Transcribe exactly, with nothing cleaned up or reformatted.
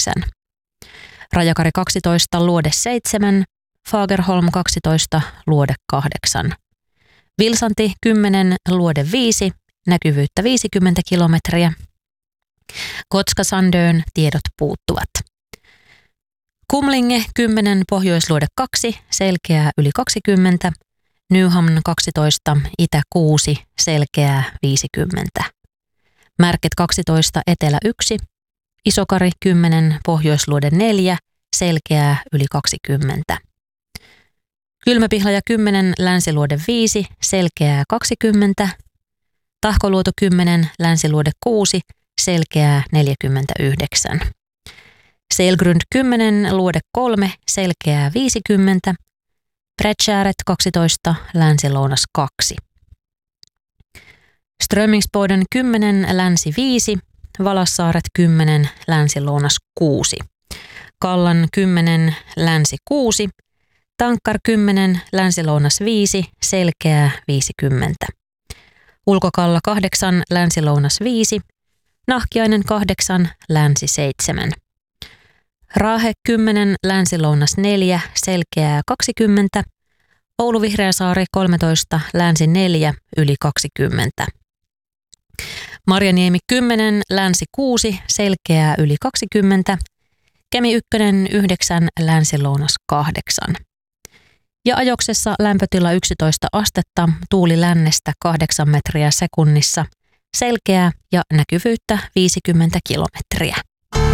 yhdeksän. Rajakari kaksitoista, luode seitsemän, Fagerholm kaksitoista, luode kahdeksan. Vilsanti kymmenen, luode viisi, näkyvyyttä viisikymmentä kilometriä. Kotska-Sandön tiedot puuttuvat. Kumlinge kymmenen, pohjoisluode kaksi, selkeää yli kaksikymmentä. Nyhamn kaksitoista, itä kuusi, selkeää viisikymmentä. Märket kaksitoista, etelä yksi, Isokari kymmenen, pohjoisluode neljä, selkeää yli kaksikymmentä. Kylmäpihlaja kymmenen, länsiluode viisi, selkeää kaksikymmentä. Tahkoluoto kymmenen, länsiluode kuusi, selkeää neljäkymmentäyhdeksän. Selgrund kymmenen, luode kolme, selkeää viisikymmentä. Brätskääret kaksitoista, länsi-lounas kaksi. Strömingsboden kymmenen, länsi viisi, Valassaaret kymmenen, länsi-lounas kuusi. Kallan kymmenen, länsi kuusi, Tankkar kymmenen, länsi-lounas viisi, selkeää viisikymmentä. Ulkokalla kahdeksan, länsi-lounas viisi, Nahkiainen kahdeksan, länsi seitsemän. Raahe kymmenen, länsi-lounas neljä, selkeää kaksikymmentä. Oulu-Vihreäsaari kolmetoista, länsi neljä, yli kaksikymmentä. Marjaniemi kymmenen, länsi kuusi, selkeää yli kaksikymmentä. Kemi ykkönen yhdeksän, länsi-lounas kahdeksan. Ja Ajoksessa lämpötila yksitoista astetta, tuuli lännestä kahdeksan metriä sekunnissa, selkeää ja näkyvyyttä viisikymmentä kilometriä.